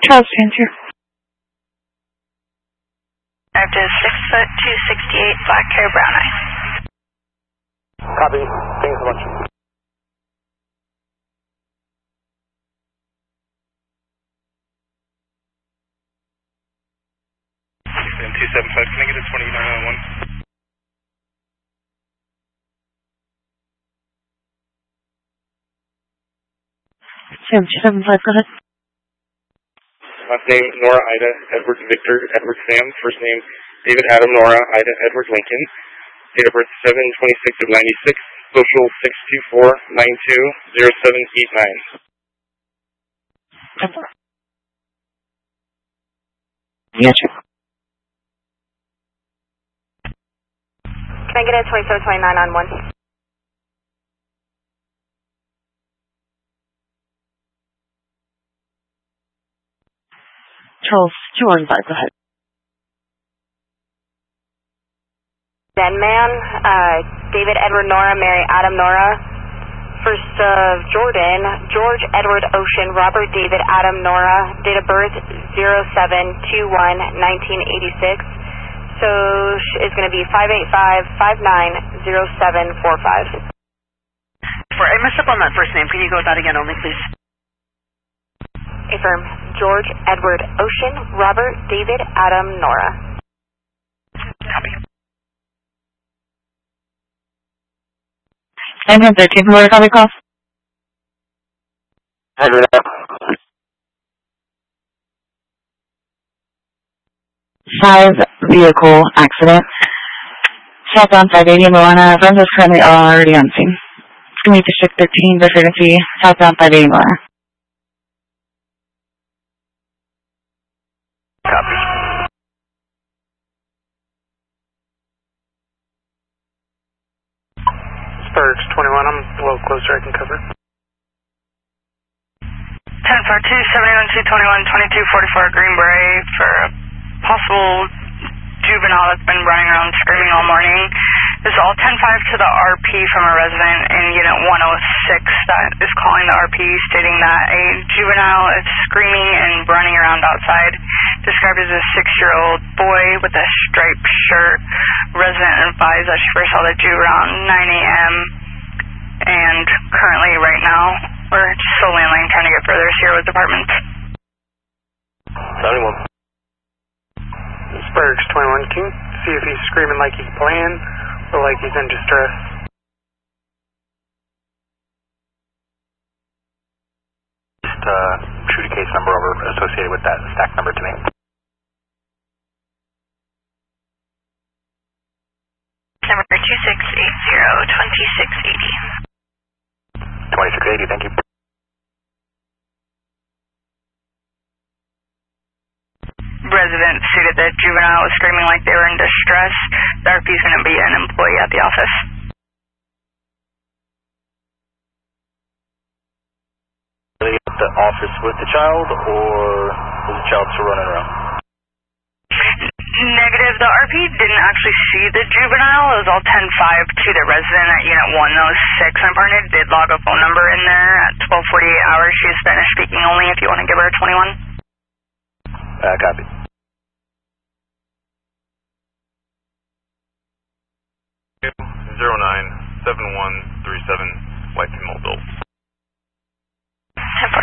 Charles Changer. Up to 6'2", 68, black hair, brown eyes. Copy. Thank you so much. Houston 275, can I get a 2911? Sam 275, go ahead. Last name, Nora Ida, Edward Victor, Edward Sam. First name, David Adam Nora Ida, Edward Lincoln. Date of birth 7/26 of 96. Social 624-920789. Yes, sir. Can I get a 2729 on 1? Charles 215, go ahead. Denman, David Edward Nora, Mary Adam Nora. First of Jordan, George Edward Ocean, Robert David Adam Nora. Date of birth 07/21/1986. So it's going to be 585-590745. I messed up on that first name. Can you go with that again only, please? Affirm. George Edward Ocean, Robert David Adam Nora. Copy. 913, more copy call. Five vehicle accident. Southbound 580 Moana. Friends is currently already on scene. Community District 13, the frequency, southbound 580 Moana. Copy. Spurge 21, I'm a little closer, I can cover. 1042, 71-221, 2244 Green Beret for a possible juvenile that's been running around screaming all morning. This is all 10-5 to the RP from a resident in Unit 106 that is calling the RP stating that a juvenile is screaming and running around outside. Described as a 6-year-old boy with a striped shirt. Resident advised that she first saw the Jew around 9 a.m. and currently right now we're solely in lane trying to get further here with departments. 71. Spurge 21, can you see if he's screaming like he's playing or like he's in distress? Just shoot a case number over associated with that stack number to me. Number 2680, 2680. 2680, thank you. Resident stated that juvenile was screaming like they were in distress. The RP is going to be an employee at the office. Are they at the office with the child, or was the child still running around? Negative. The RP didn't actually see the juvenile. It was all 10-5 to the resident at Unit 106. My partner did log a phone number in there at 12:48 hours. She is Spanish speaking only if you want to give her a 21. Copy. 097137 White Mobile.